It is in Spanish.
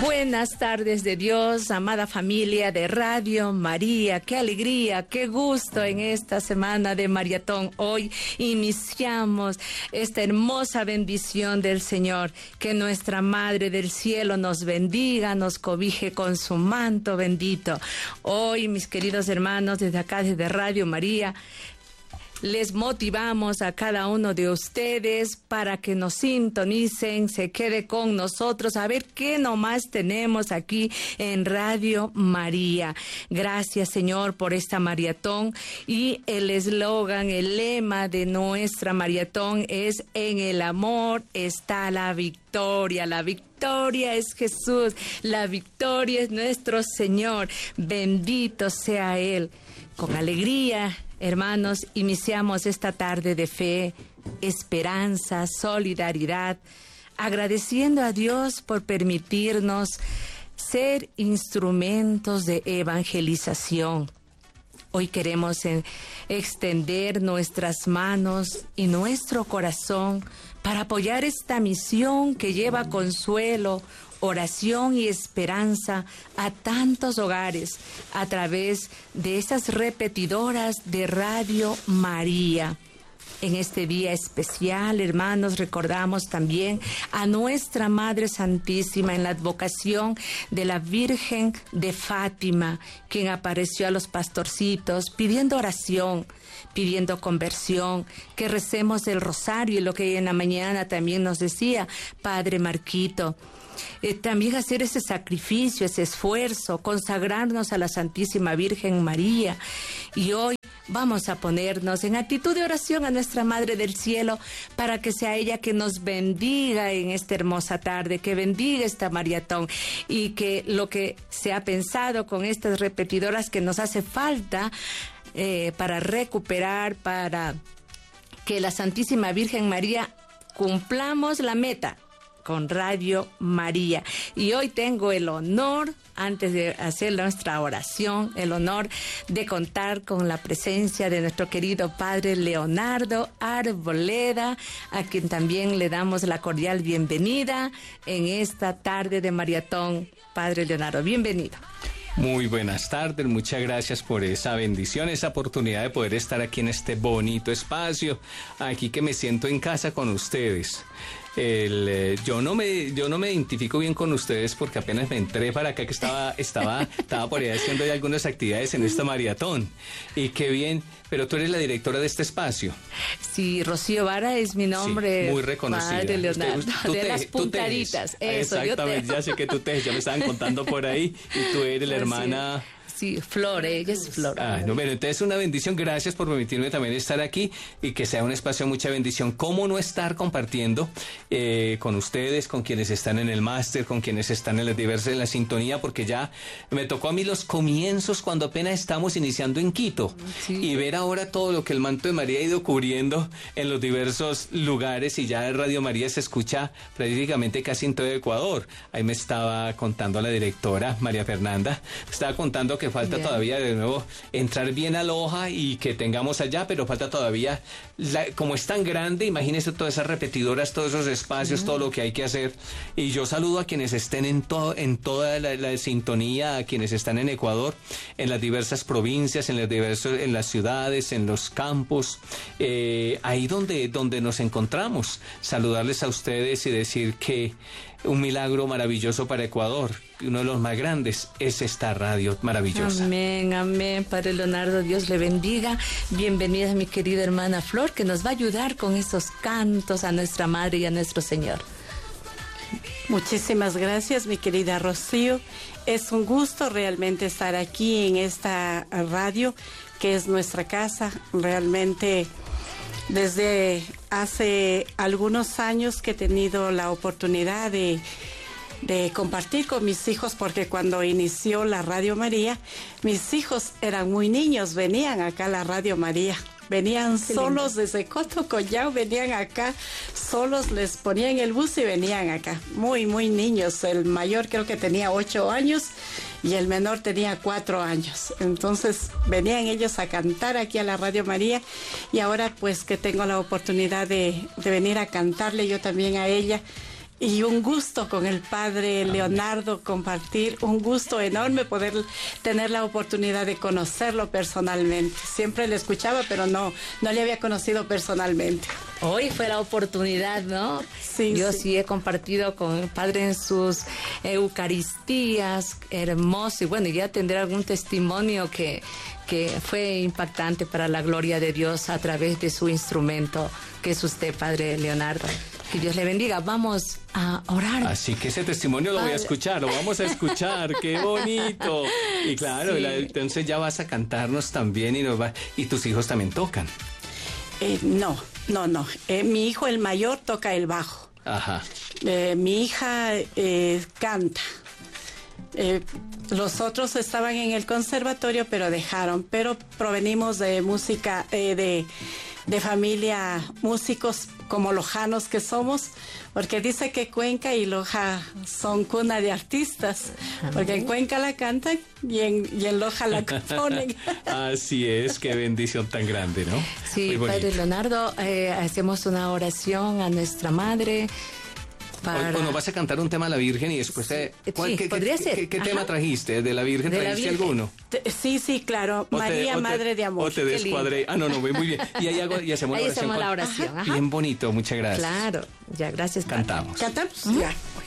Buenas tardes de Dios, amada familia de Radio María. Qué alegría, qué gusto en esta semana de maratón. Hoy iniciamos esta hermosa bendición del Señor. Que nuestra Madre del Cielo nos bendiga, nos cobije con su manto bendito. Hoy, mis queridos hermanos, desde acá, desde Radio María, les motivamos a cada uno de ustedes para que nos sintonicen, se quede con nosotros a ver qué nomás tenemos aquí en Radio María. Gracias, Señor, por esta maratón. Y el eslogan, el lema de nuestra maratón es: en el amor está la victoria. La victoria es Jesús, la victoria es nuestro Señor. Bendito sea Él. Con alegría, hermanos, iniciamos esta tarde de fe, esperanza, solidaridad, agradeciendo a Dios por permitirnos ser instrumentos de evangelización. Hoy queremos extender nuestras manos y nuestro corazón para apoyar esta misión que lleva consuelo, oración y esperanza a tantos hogares a través de esas repetidoras de Radio María. En este día especial, hermanos, recordamos también a nuestra Madre Santísima en la advocación de la Virgen de Fátima, quien apareció a los pastorcitos pidiendo oración, pidiendo conversión, que recemos el rosario y lo que en la mañana también nos decía Padre Marquito. También hacer ese sacrificio, ese esfuerzo, consagrarnos a la Santísima Virgen María. Y hoy vamos a ponernos en actitud de oración a nuestra Madre del Cielo para que sea ella que nos bendiga en esta hermosa tarde, que bendiga esta maratón y que lo que se ha pensado con estas repetidoras que nos hace falta para recuperar, para que la Santísima Virgen María cumplamos la meta con Radio María. Y hoy tengo el honor, antes de hacer nuestra oración, el honor de contar con la presencia de nuestro querido Padre Leonardo Arboleda, a quien también le damos la cordial bienvenida en esta tarde de maratón. Padre Leonardo, bienvenido. Muy buenas tardes, muchas gracias por esa bendición, esa oportunidad de poder estar aquí en este bonito espacio, aquí que me siento en casa con ustedes. Yo no me identifico bien con ustedes porque apenas me entré para acá que estaba por ahí haciendo ya algunas actividades en esta maratón. Y qué bien, pero tú eres la directora de este espacio. Sí, Rocío Vara es mi nombre. Sí, muy reconocida. Padre Leonardo, de las puntaditas. Eso, exactamente, ya sé que tú ya me estaban contando por ahí y tú eres la hermana. Sí, Flor, ella es Flor. No, bueno, entonces una bendición, gracias por permitirme también estar aquí y que sea un espacio de mucha bendición. ¿Cómo no estar compartiendo con ustedes, con quienes están en el máster, con quienes están en la sintonía? Porque ya me tocó a mí los comienzos cuando apenas estamos iniciando en Quito, sí. Y ver ahora todo lo que el manto de María ha ido cubriendo en los diversos lugares, y ya Radio María se escucha prácticamente casi en todo Ecuador. Ahí me estaba contando la directora María Fernanda, estaba contando que falta todavía de nuevo entrar bien a Loja y que tengamos allá, pero falta todavía, como es tan grande, imagínense todas esas repetidoras, todos esos espacios, todo lo que hay que hacer. Y yo saludo a quienes estén en toda la sintonía, a quienes están en Ecuador, en las diversas provincias, en las ciudades, en los campos, ahí donde nos encontramos. Saludarles a ustedes y decir que un milagro maravilloso para Ecuador, uno de los más grandes, es esta radio maravillosa. Amén, amén, Padre Leonardo, Dios le bendiga. Bienvenida mi querida hermana Flor, que nos va a ayudar con esos cantos a nuestra Madre y a nuestro Señor. Muchísimas gracias, mi querida Rocío. Es un gusto realmente estar aquí en esta radio, que es nuestra casa. Realmente, desde hace algunos años que he tenido la oportunidad de compartir con mis hijos, porque cuando inició la Radio María, mis hijos eran muy niños, venían acá a la Radio María. Venían solos desde Coto Collao, venían acá solos, les ponían el bus y venían acá. Muy, muy niños. El mayor creo que tenía 8 años y el menor tenía 4 años. Entonces venían ellos a cantar aquí a la Radio María, y ahora pues que tengo la oportunidad de venir a cantarle yo también a ella. y un gusto con el padre Leonardo compartir, un gusto enorme poder tener la oportunidad de conocerlo personalmente. Siempre le escuchaba, pero no le había conocido personalmente. Hoy fue la oportunidad, ¿no? Sí, Yo sí he compartido con el padre en sus eucaristías, hermoso, y bueno, ya tendré algún testimonio que fue impactante para la gloria de Dios a través de su instrumento, que es usted, padre Leonardo. Que Dios le bendiga. Vamos a orar. Así que ese testimonio lo voy a escuchar, lo vamos a escuchar. ¡Qué bonito! Y claro, Sí. entonces ya vas a cantarnos también y tus hijos también tocan. No. Mi hijo, el mayor, toca el bajo. Ajá. Mi hija canta. Los otros estaban en el conservatorio, pero dejaron. Pero provenimos de música, de familia, músicos como lojanos que somos, porque dice que Cuenca y Loja son cuna de artistas, porque en Cuenca la cantan y en Loja la componen. Así es, qué bendición tan grande, ¿no? Sí, padre Leonardo, hacemos una oración a nuestra madre. O nos vas a cantar un tema a la Virgen y después podría ser. ¿Qué tema trajiste? ¿De la Virgen trajiste alguno? Sí, claro. María, Madre de Amor. O te descuadré. Ah, no, muy bien. Y ahí hacemos ahí la oración. hacemos la oración. Ajá. Bien bonito, muchas gracias. Claro, ya, gracias. Cantamos. ¿Cantamos? Ya.